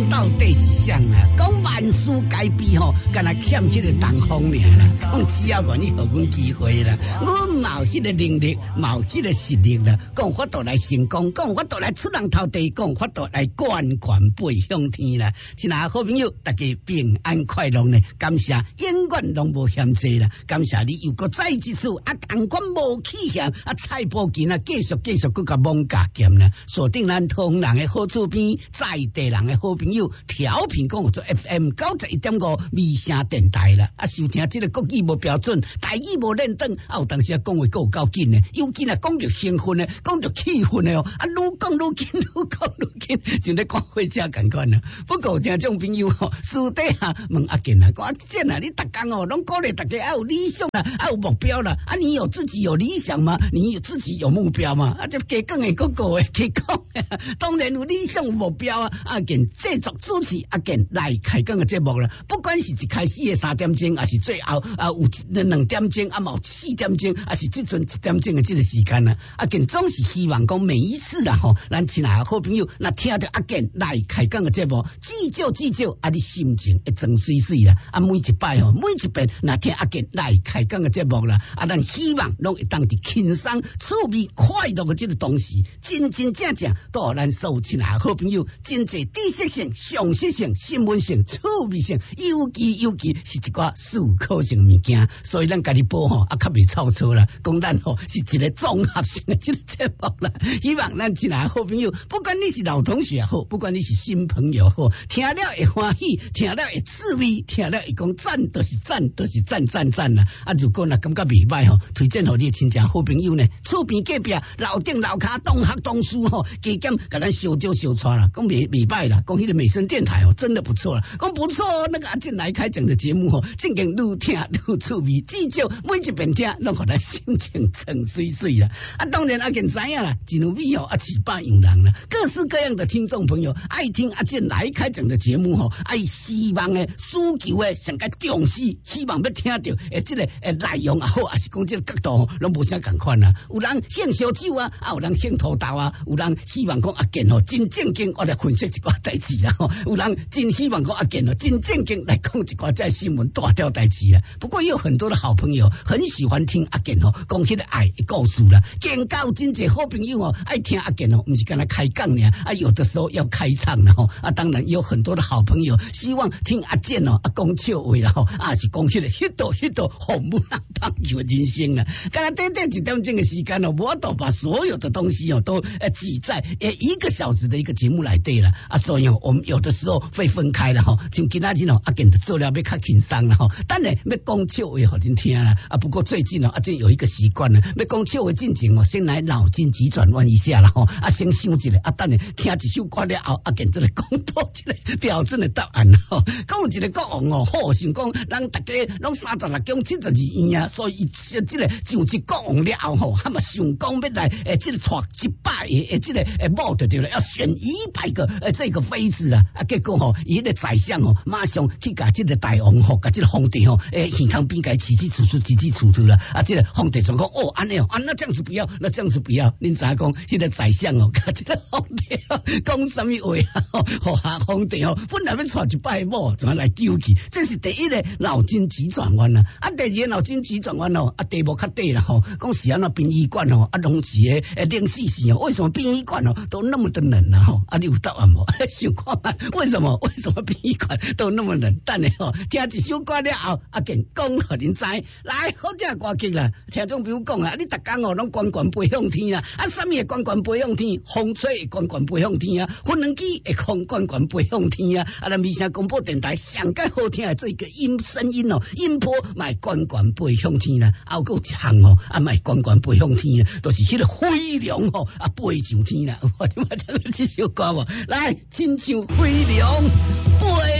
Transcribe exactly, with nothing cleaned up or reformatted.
人到底是啥啊？讲万事该变吼，干那欠迄个东风尔啦。讲只要愿意互阮机会啦，阮嘛有迄个能力，嘛有迄个实力啦。讲法度来成功，讲法度来出人头地，讲法度来冠冠飞向天啦。亲爱好朋友，大家平安快乐呢！感谢永远拢无嫌济啦，感谢你又搁再一次啊，同款无气险啊，菜脯金啊，继续继续搁甲猛加减啦。锁定咱通人的好厝边，在地人的好朋友，调频讲做 F M 九十一点五微声电台啦。啊，收听这个国语无标准，台语无认真，啊，有当时啊讲话够够紧的，尤其啊讲着兴奋的，讲着气氛的哦，啊，愈讲愈紧，愈讲愈紧，像咧看火车共款啦。不过听众朋友吼，私底下问阿健啊，讲阿健啊，你逐工哦，拢鼓励大家啊有理想啦，啊有目标啦，啊你有自己有理想吗？你有自己有目标吗？啊，就加讲的嗰个诶，加讲，当然有理想有目标啊。阿健制作主持阿健来开讲嘅节目啦，不管是一开始嘅三點鐘，還是最後啊有兩點鐘，啊冇四點鐘，還是即陣一點鐘嘅這個時間啊，阿健總是希望講每一次啦吼，咱親愛嘅好朋友，那聽到阿健來開講嘅節目，至少至少啊，你心情會真水水啦。啊，每一擺吼，每一遍那聽阿健來開講嘅節目啦，啊，咱希望攏會當啲輕鬆、趣味、快樂嘅這個東西，真真正正都互咱所有親愛嘅好朋友，真濟知識性、常識性、新聞性、趣味性，尤其尤其是一寡思考性物件，所以咱家己播吼啊，較袂臭錯啦。講咱吼是一個綜合性嘅這個節目啦。希望咱親愛嘅好朋友，不管你是老同學好，不管你是新朋友好，聽了會歡喜，聽了會滋味，聽了會講讚，就是讚，就是讚讚讚啦。啊，如果若感覺袂歹吼，推薦互你嘅親戚好朋友呢，厝邊隔壁樓頂樓骹同學同事吼，加減甲咱小招小撮啦，講袂袂歹啦，講迄個美聲電台哦，真的不錯啦，講不錯，那個阿健來開講的節目吼，正經愈聽愈趣味，至少每一遍聽，攏互咱心情真水水啦。啊，當然阿健知影啦，真有美哦，啊，七八樣人啦，各式各樣的聽眾朋友愛聽阿健來開講的節目吼，愛希望誒需求誒上個重視，希望要聽到誒這個誒內容也好，還是講這個角度吼，攏無啥共款啦。有人獻燒酒啊，啊有人獻土豆啊，有人希望講阿健吼真正經我來分析一寡代志啊，有人真希望講阿健吼真正經來講一寡這新聞大條代志啊。不過也有很多的好朋友很喜歡聽阿健吼講迄個愛的故事啦，見到真濟好朋友哦愛聽阿健吼，唔是干那開講呢，啊有的時候要開唱啦吼，啊當然有很多的好朋友希望聽阿健哦啊講笑話啦吼，啊是講迄個迄度迄度紅木蘭棒球人生啦。剛才短短一點鐘嘅時間哦，我都把所有的東西哦都誒擠在誒一個小時的一個節目來對了啊，所以哦我們有的時候會分開啦吼，像今仔日哦阿健就做了要較輕鬆啦吼，當然要講笑話互恁聽啦啊。不過最近哦阿健有一個習慣啦，要講笑話之前哦先來腦筋急轉彎一下啦吼，啊先想一下啊，等下聽一首歌了後，阿健就來公布一個標準的答案啦吼。講有一個國王哦，好想講咱大家攏三十六宮七十二院啊，所以這個上一國王了後吼，他們想講要來誒，這個帶一百個誒，這個誒某就對了，要選一百個誒這個妃子啊，啊結果吼，伊個宰相吼，馬上去甲這個大王吼，甲這個皇帝吼，誒耳旁邊甲起起楚楚起起楚楚啦，啊這個皇帝就講哦，安尼哦，啊那這樣子不要，那這樣子不要，恁知影講，迄個宰相哦，甲這個皇帝哦講什麼話啊？吼，下皇帝哦，本來要帶一百個某，怎麼來救去？這是第一個腦筋急轉彎啦，啊第二個腦筋急轉彎哦，啊題目較短啦吼，講是安那殯儀館哦，啊攏是誒誒冷死死哦，為什麼殯儀館哦都那麼的冷啦吼？啊你有答案無？想看嘛？為什麼為什麼殯儀館都那麼冷？等下吼，聽一首歌了後，阿健講互恁知，來好聽歌曲啦，聽眾朋友講啊，你逐工哦攏懸懸飛向天啊，啊什麼會懸懸飛向天？風吹會懸懸飛向天啊，混能機會懸懸懸飛向天啊，啊咱微聲廣播電台上個好聽的這個音聲音哦，音波咪懸懸飛向天啦，啊有個一項哦，啊咪懸懸飛向天啊，都是迄個飛龍哦，啊飛上天啦，我你咪聽過這首歌無？來，親像飛龍飛。